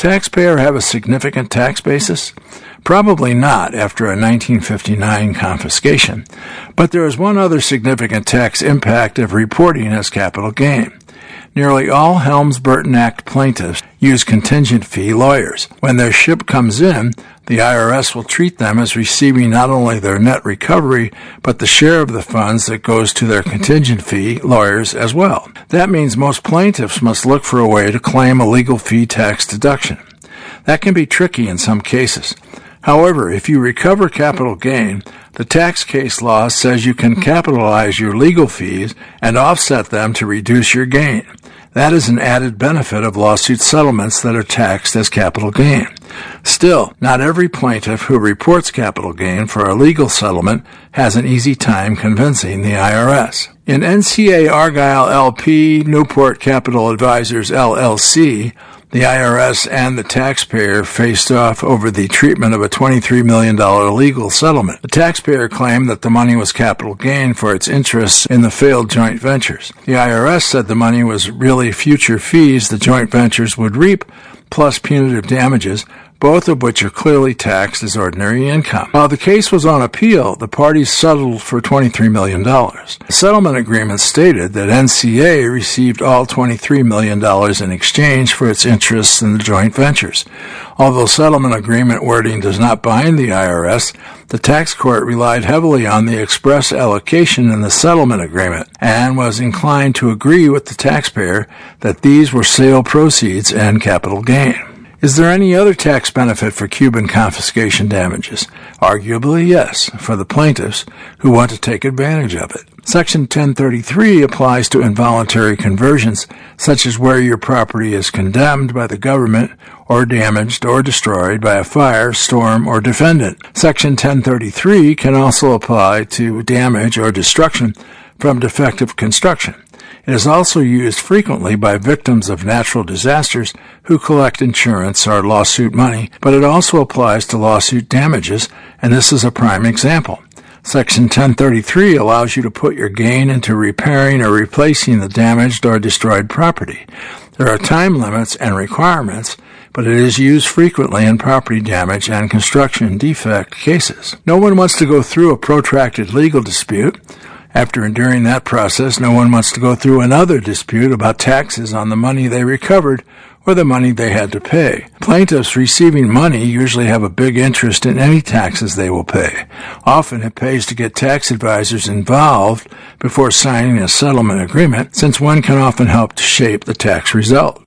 taxpayer have a significant tax basis? Probably not after a 1959 confiscation, but there is one other significant tax impact of reporting as capital gain. Nearly all Helms-Burton Act plaintiffs use contingent fee lawyers. When their ship comes in, the IRS will treat them as receiving not only their net recovery, but the share of the funds that goes to their contingent fee lawyers as well. That means most plaintiffs must look for a way to claim a legal fee tax deduction. That can be tricky in some cases. However, if you recover capital gain, the tax case law says you can capitalize your legal fees and offset them to reduce your gain. That is an added benefit of lawsuit settlements that are taxed as capital gain. Still, not every plaintiff who reports capital gain for a legal settlement has an easy time convincing the IRS. In NCA Argyle LP Newport Capital Advisors LLC, the IRS and the taxpayer faced off over the treatment of a $23 million legal settlement. The taxpayer claimed that the money was capital gain for its interests in the failed joint ventures. The IRS said the money was really future fees the joint ventures would reap, plus punitive damages, both of which are clearly taxed as ordinary income. While the case was on appeal, the parties settled for $23 million. The settlement agreement stated that NCA received all $23 million in exchange for its interests in the joint ventures. Although settlement agreement wording does not bind the IRS, the tax court relied heavily on the express allocation in the settlement agreement and was inclined to agree with the taxpayer that these were sale proceeds and capital gain. Is there any other tax benefit for Cuban confiscation damages? Arguably, yes, for the plaintiffs who want to take advantage of it. Section 1033 applies to involuntary conversions, such as where your property is condemned by the government or damaged or destroyed by a fire, storm, or defendant. Section 1033 can also apply to damage or destruction from defective construction. It is also used frequently by victims of natural disasters who collect insurance or lawsuit money, but it also applies to lawsuit damages, and this is a prime example. Section 1033 allows you to put your gain into repairing or replacing the damaged or destroyed property. There are time limits and requirements, but it is used frequently in property damage and construction defect cases. No one wants to go through a protracted legal dispute. After enduring that process, no one wants to go through another dispute about taxes on the money they recovered or the money they had to pay. Plaintiffs receiving money usually have a big interest in any taxes they will pay. Often it pays to get tax advisors involved before signing a settlement agreement, since one can often help to shape the tax result.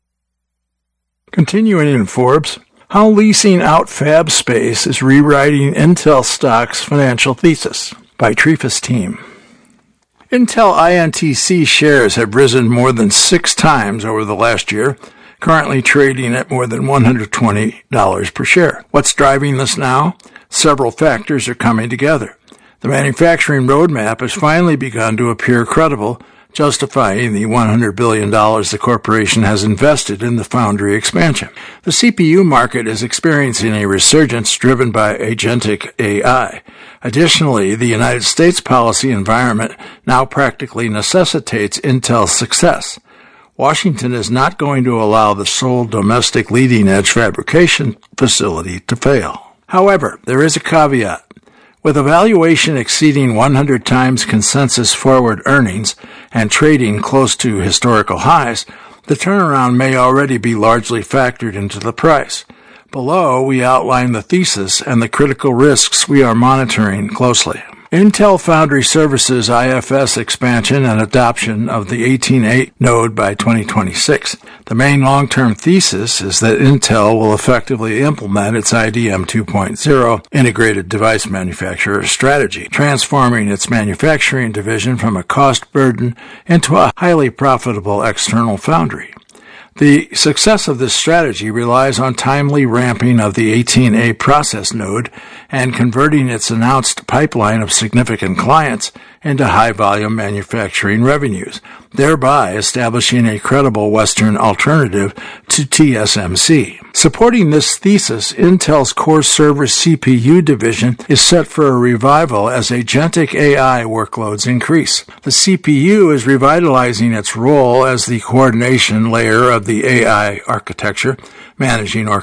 Continuing in Forbes, how leasing out fab space is rewriting Intel stock's financial thesis, by Trefus Team. Intel INTC shares have risen more than 6 times over the last year, currently trading at more than $120 per share. What's driving this now? Several factors are coming together. The manufacturing roadmap has finally begun to appear credible, justifying the $100 billion the corporation has invested in the foundry expansion. The CPU market is experiencing a resurgence driven by agentic AI. Additionally, the United States policy environment now practically necessitates Intel's success. Washington is not going to allow the sole domestic leading-edge fabrication facility to fail. However, there is a caveat. With a valuation exceeding 100 times consensus forward earnings and trading close to historical highs, the turnaround may already be largely factored into the price. Below, we outline the thesis and the critical risks we are monitoring closely. Intel Foundry Services IFS expansion and adoption of the 18A node by 2026. The main long-term thesis is that Intel will effectively implement its IDM 2.0 integrated device manufacturer strategy, transforming its manufacturing division from a cost burden into a highly profitable external foundry. The success of this strategy relies on timely ramping of the 18A process node and converting its announced pipeline of significant clients into high-volume manufacturing revenues, thereby establishing a credible Western alternative to TSMC. Supporting this thesis, Intel's core server CPU division is set for a revival as agentic AI workloads increase. The CPU is revitalizing its role as the coordination layer of the AI architecture, managing